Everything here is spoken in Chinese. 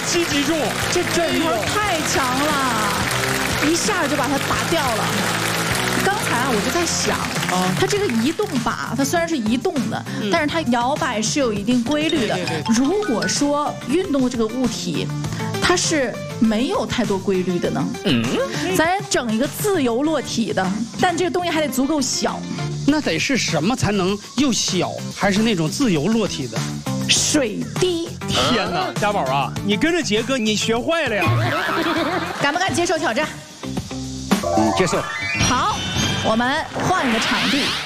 击击中， 这准头太强了，一下就把它打掉了。刚才啊，我就在想，它这个移动靶，它虽然是移动的，但是它摇摆是有一定规律的。 对。 如果说运动的这个物体，它是没有太多规律的呢？咱整一个自由落体的，但这个东西还得足够小。 那得是什么才能又小，还是那种自由落体的？ 水滴。 天哪，家宝啊，你跟着杰哥，你学坏了呀！ 敢不敢接受挑战？ 接受。 好，我们换一个场地。